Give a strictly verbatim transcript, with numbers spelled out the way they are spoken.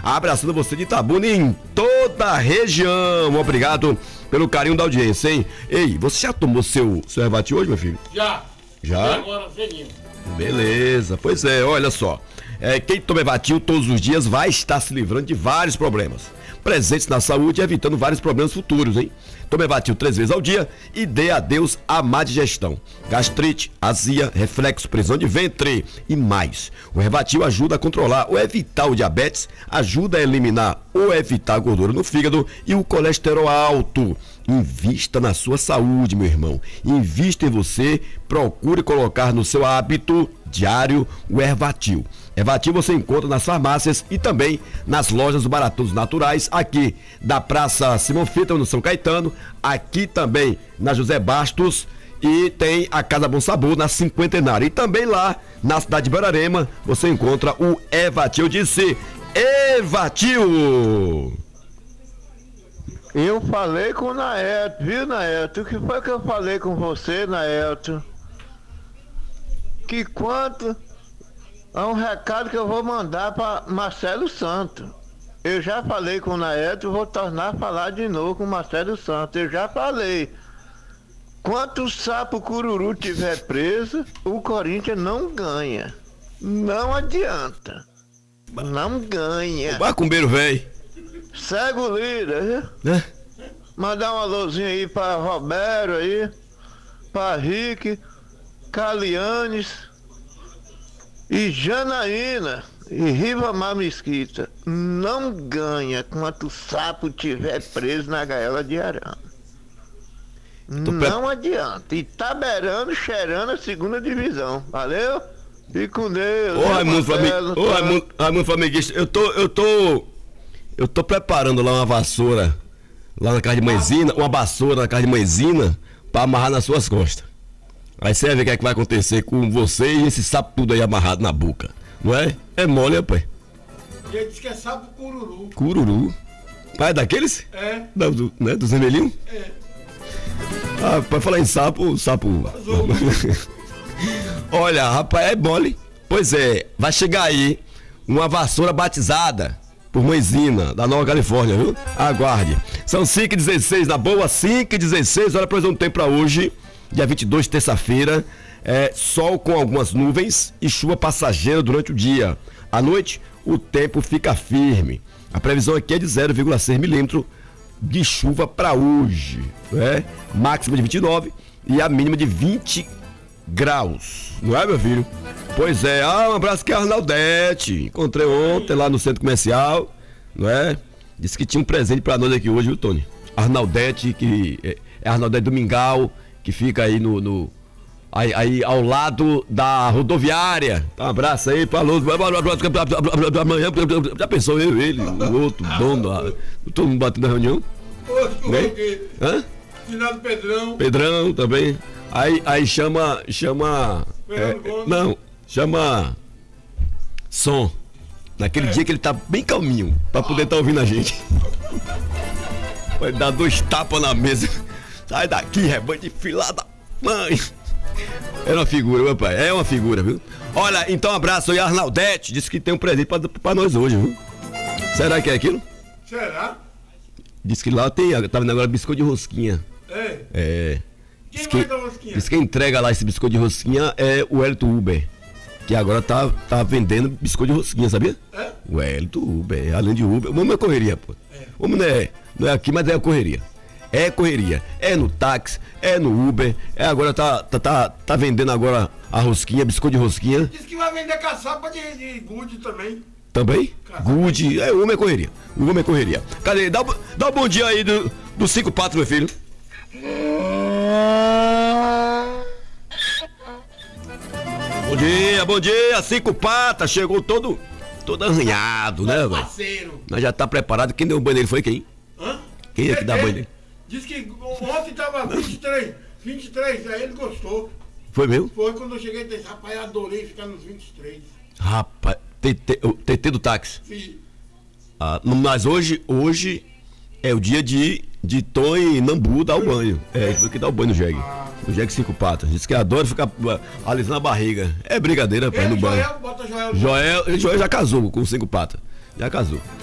Abraçando você de Itabuna e em toda a região. Obrigado pelo carinho da audiência, hein? Ei, você já tomou seu, seu Ervatil hoje, meu filho? Já. Já? Agora, cedinho. Beleza, pois é, olha só. É, quem toma Ervatil todos os dias vai estar se livrando de vários problemas presentes na saúde e evitando vários problemas futuros, hein? Tome Ervatil três vezes ao dia e dê adeus à má digestão, gastrite, azia, reflexo, prisão de ventre e mais. O Ervatil ajuda a controlar ou evitar o diabetes, ajuda a eliminar ou evitar a gordura no fígado e o colesterol alto. Invista na sua saúde, meu irmão. Invista em você, procure colocar no seu hábito diário o Ervatil. Ervatil você encontra nas farmácias e também nas lojas do Baratos Naturais, aqui da Praça Simão Fita, no São Caetano, aqui também na José Bastos e tem a Casa Bom Sabor na Cinquentenária. E também lá na cidade de Borarema você encontra o Ervatil. Eu disse Ervatil! Eu falei com o Naelto, viu, Naelto? O que foi que eu falei com você, Naelto? Que quanto... É um recado que eu vou mandar para Marcelo Santos. Eu já falei com o Naelto e vou tornar a falar de novo com o Marcelo Santos. Eu já falei. Quanto o sapo cururu tiver preso, o Corinthians não ganha. Não adianta. Não ganha. O macumbeiro velho. Segue o líder, viu? Né? Mandar um alôzinho aí para Roberto aí, para Rick, Calianes e Janaína e Ribamar Mesquita. Não ganha quanto o sapo tiver preso na gaiola de arame. Não pre... adianta. E tá beirando, cheirando a segunda divisão. Valeu? Fique com Deus. Ô Raimundo Flamenguista, ô Raimundo, Raimundo Flamenguista, eu tô, eu tô, eu tô preparando lá uma vassoura, lá na casa de Mãezina, uma vassoura na casa de Mãezina, pra amarrar nas suas costas. Aí você vai ver o que é que vai acontecer com você e esse sapo tudo aí amarrado na boca. Não é? É mole, rapaz. E ele disse que é sapo cururu. Cururu. Ah, é daqueles? É. Da, do, né? Dos vermelhinhos? É. Ah, pra falar em sapo, sapo. Olha, rapaz, é mole. Pois é, vai chegar aí uma vassoura batizada por Mãezina, da Nova Califórnia, viu? Aguarde. São cinco e dezesseis na boa, cinco e dezesseis, olha, previsão do tempo pra hoje. Dia vinte e dois, terça-feira, é, sol com algumas nuvens e chuva passageira durante o dia. À noite, o tempo fica firme. A previsão aqui é de zero vírgula seis milímetros de chuva para hoje, né? Máxima de vinte e nove e a mínima de vinte graus, não é, meu filho? Pois é, ah, um abraço que é a Arnaldete. Encontrei ontem lá no centro comercial, não é? Disse que tinha um presente para nós aqui hoje, viu, Tony? Arnaldete, que é, é Arnaldete Domingal, que fica aí no, no aí, aí ao lado da rodoviária. Um abraço aí para Luz. Amanhã já pensou eu, ele, o outro dono, todo mundo batendo na reunião? Hoje coloquei. Hã? Finado Pedrão. Pedrão também. Aí, aí chama, chama, é, não, chama som. Naquele é. dia que ele tá bem calminho, para poder estar tá ouvindo a gente. Vai dar dois tapas na mesa. Sai daqui, rebanho de filada mãe. É uma figura, meu pai. É uma figura, viu? Olha, então um abraço aí, Arnaldete. Disse que tem um presente pra, pra nós hoje, viu? Será que é aquilo? Será? Disse que lá tem, tá vendo agora, biscoito de rosquinha. É? É. Quem diz vai que, dar rosquinha? Diz que quem entrega lá esse biscoito de rosquinha é o Hélito Uber. Que agora tá, tá vendendo biscoito de rosquinha, sabia? É? O Hélito Uber, além de Uber. O homem é correria, pô. É. O homem não é, não é aqui, mas é a correria. É correria, é no táxi, é no Uber, é agora tá, tá, tá, tá vendendo agora a rosquinha, biscoito de rosquinha. Diz que vai vender caçapa de, de gude também. Também? Gude, é, o homem é correria, o homem é correria. Cadê? Dá, dá um bom dia aí do, do Cinco Patos, meu filho. Bom dia, bom dia, Cinco Patas, chegou todo, todo arranhado, né, velho? Nós já tá preparado, quem deu um banho nele foi quem? Hã? Quem é que dá banho nele? Diz que ontem tava vinte e três, vinte e três, aí ele gostou. Foi mesmo? Foi quando eu cheguei e disse, rapaz, eu adorei ficar nos vinte e três. Rapaz, T T do táxi. Sim. Ah, mas hoje, hoje é o dia de, de Tom e Nambu dar o banho. É, ele foi que dá o banho no jegue. Ah. No jegue Cinco Patas. Diz que adora ficar alisando a barriga. É brincadeira, rapaz, no banho. Joel, bota Joel. Joel, Joel já casou com Cinco Patas. Já casou.